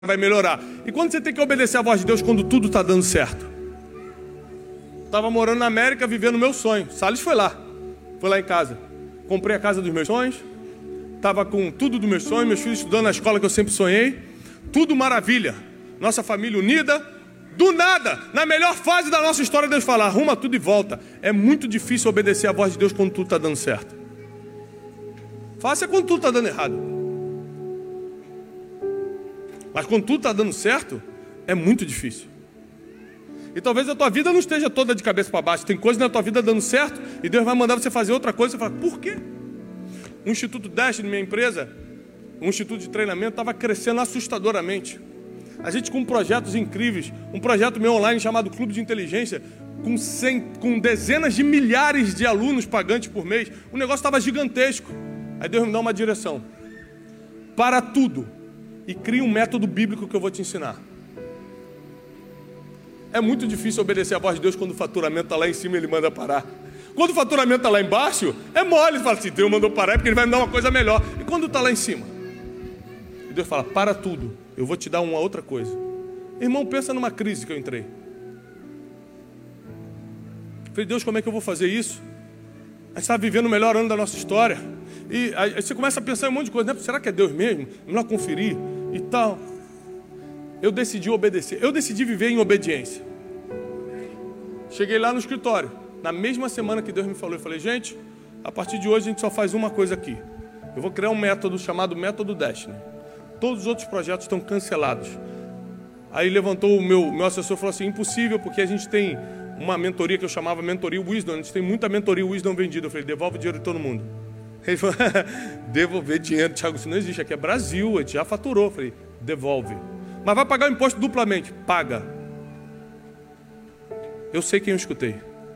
vai melhorar. E quando você tem que obedecer a voz de Deus quando tudo está dando certo? Estava morando na América, vivendo o meu sonho. Salles foi lá em casa. Comprei a casa dos meus sonhos. Estava com tudo dos meus sonhos, meus filhos estudando na escola que eu sempre sonhei. Tudo maravilha. Nossa família unida. Do nada, na melhor fase da nossa história, Deus fala, arruma tudo e volta. É muito difícil obedecer a voz de Deus quando tudo está dando certo. Fácil é quando tudo está dando errado. Mas quando tudo está dando certo, é muito difícil. E talvez a tua vida não esteja toda de cabeça para baixo. Tem coisas na tua vida dando certo e Deus vai mandar você fazer outra coisa. Você fala, por quê? O Instituto Destiny, minha empresa, um instituto de treinamento, estava crescendo assustadoramente. A gente com projetos incríveis. Um projeto meu online chamado Clube de Inteligência, com dezenas de milhares de alunos pagantes por mês. O negócio estava gigantesco. Aí Deus me dá uma direção. Para tudo. E cria um método bíblico que eu vou te ensinar. É muito difícil obedecer a voz de Deus quando o faturamento está lá em cima e Ele manda parar. Quando o faturamento está lá embaixo, é mole. Fala assim, Deus mandou parar porque Ele vai me dar uma coisa melhor. E quando está lá em cima? E Deus fala, para tudo, eu vou te dar uma outra coisa. Irmão, pensa numa crise que eu entrei. Falei, Deus, como é que eu vou fazer isso? A gente está vivendo o melhor ano da nossa história. E aí você começa a pensar em um monte de coisa, né? Será que é Deus mesmo? Melhor conferir e tal. Eu decidi obedecer. Eu decidi viver em obediência. Cheguei lá no escritório. Na mesma semana que Deus me falou, eu falei, gente, a partir de hoje a gente só faz uma coisa aqui. Eu vou criar um método chamado Método Destiny. Todos os outros projetos estão cancelados. Aí levantou o meu assessor e falou assim, impossível, porque a gente tem uma mentoria que eu chamava Mentoria Wisdom. A gente tem muita Mentoria Wisdom vendida. Eu falei, devolve o dinheiro de todo mundo. Ele falou, devolver dinheiro, Thiago, isso não existe, aqui é Brasil, a gente já faturou. Eu falei, devolve. Mas vai pagar o imposto duplamente. Paga. Eu sei quem eu escutei.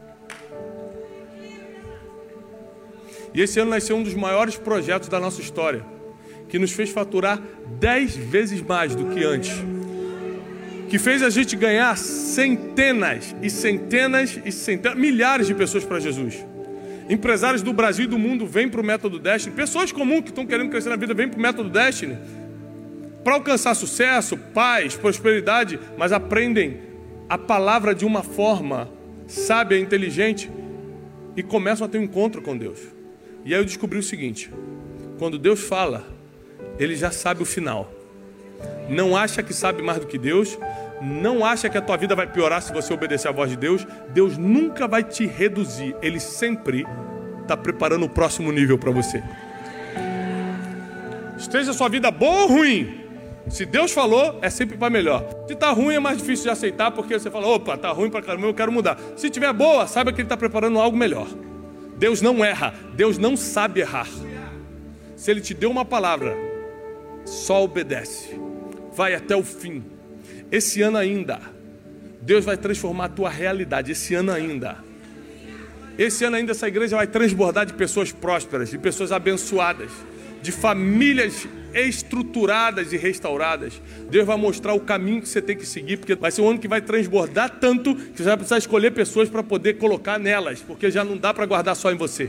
E esse ano nasceu um dos maiores projetos da nossa história, que nos fez faturar 10 vezes mais do que antes. Que fez a gente ganhar centenas e centenas e centenas, milhares de pessoas para Jesus. Empresários do Brasil e do mundo vêm para o Método Destiny. Pessoas comuns que estão querendo crescer na vida vêm para o Método Destiny para alcançar sucesso, paz, prosperidade, mas aprendem a palavra de uma forma sábia, inteligente e começam a ter um encontro com Deus. E aí eu descobri o seguinte, quando Deus fala, Ele já sabe o final. Não acha que sabe mais do que Deus, não acha que a tua vida vai piorar se você obedecer a voz de Deus. Deus nunca vai te reduzir, Ele sempre está preparando o próximo nível para você. Esteja a sua vida boa ou ruim, se Deus falou, é sempre para melhor. Se está ruim é mais difícil de aceitar, porque você fala, opa, está ruim para caramba, eu quero mudar. Se estiver boa, saiba que Ele está preparando algo melhor. Deus não erra, Deus não sabe errar. Se Ele te deu uma palavra, só obedece, vai até o fim. Esse ano ainda, Deus vai transformar a tua realidade. Esse ano ainda essa igreja vai transbordar de pessoas prósperas, de pessoas abençoadas, de famílias estruturadas e restauradas. Deus vai mostrar o caminho que você tem que seguir, porque vai ser um ano que vai transbordar tanto que você vai precisar escolher pessoas para poder colocar nelas, porque já não dá para guardar só em você.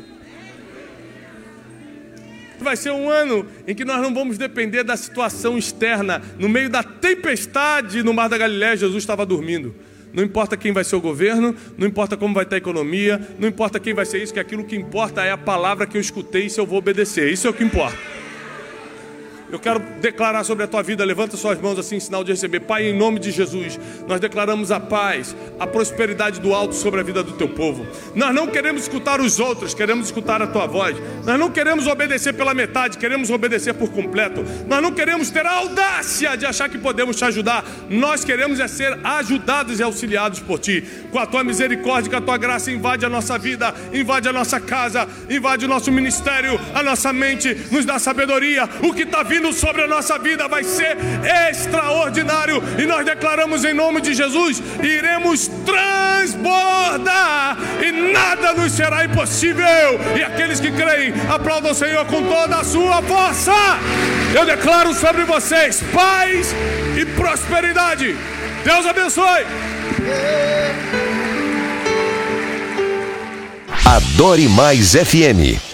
Vai ser um ano em que nós não vamos depender da situação externa. No meio da tempestade no Mar da Galileia, Jesus estava dormindo. Não importa quem vai ser o governo, não importa como vai estar a economia, não importa quem vai ser isso, que aquilo que importa é a palavra que eu escutei e se eu vou obedecer. Isso é o que importa. Eu quero declarar sobre a tua vida, levanta suas mãos assim, em sinal de receber. Pai, em nome de Jesus, nós declaramos a paz, a prosperidade do alto sobre a vida do teu povo. Nós não queremos escutar os outros, queremos escutar a tua voz. Nós não queremos obedecer pela metade, queremos obedecer por completo. Nós não queremos ter a audácia de achar que podemos te ajudar. Nós queremos é ser ajudados e auxiliados por ti. Com a tua misericórdia, com a tua graça, invade a nossa vida, invade a nossa casa, invade o nosso ministério, a nossa mente, nos dá sabedoria. O que está vindo sobre a nossa vida vai ser extraordinário e nós declaramos em nome de Jesus, iremos transbordar e nada nos será impossível. E aqueles que creem, aplaudam o Senhor com toda a sua força. Eu declaro sobre vocês paz e prosperidade. Deus abençoe. Adore Mais FM.